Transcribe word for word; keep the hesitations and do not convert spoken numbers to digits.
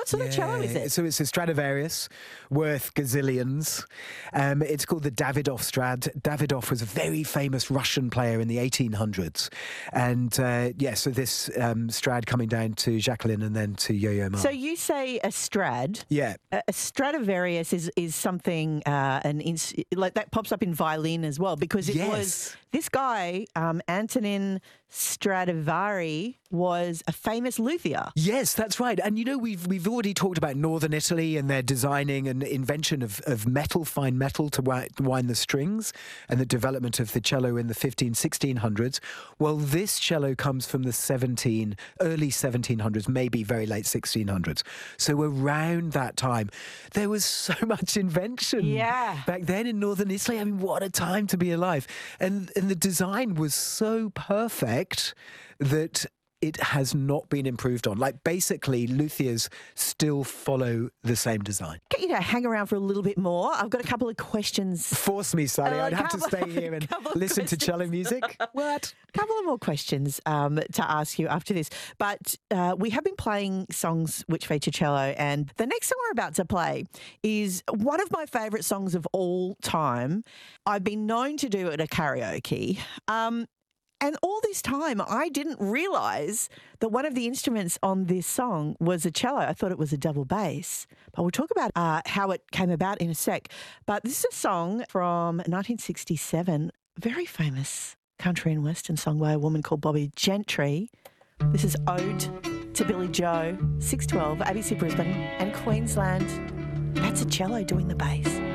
What sort yeah. of cello is it? So it's a Stradivarius worth gazillions. Um, it's called the Davidoff Strad. Davidoff was a very famous Russian player in the eighteen hundreds. And uh, yeah, so this um, Strad coming down to Jacqueline and then to Yo-Yo Ma. So you say a Strad. Yeah. A, a Stradivarius is, is something, uh, an ins- like that pops up in violin as well, because it yes. was this guy, um, Antonin Stradivari, was a famous luthier. Yes, that's right. And you know, we've we've already talked about northern Italy and their designing and invention of, of metal, fine metal to wi- wind the strings, and the development of the cello in the fifteen, sixteen hundreds. Well, this cello comes from the seventeen, early seventeen hundreds, maybe very late sixteen hundreds. So around that time, there was so much invention yeah. back then in northern Italy. I mean, what a time to be alive. And and the design was so perfect that it has not been improved on. Like, basically, luthiers still follow the same design. Get you to hang around for a little bit more. I've got a couple of questions. Force me, Sally. Uh, I'd have to couple- stay here and listen questions. to cello music. What? A couple of more questions um, to ask you after this. But uh, we have been playing songs which feature cello, and the next song we're about to play is one of my favourite songs of all time. I've been known to do it at a karaoke. Um, And all this time, I didn't realise that one of the instruments on this song was a cello. I thought it was a double bass. But we'll talk about uh, how it came about in a sec. But this is a song from nineteen sixty-seven, very famous country and western song by a woman called Bobby Gentry. This is Ode to Billy Joe, six twelve, A B C Brisbane and Queensland. That's a cello doing the bass.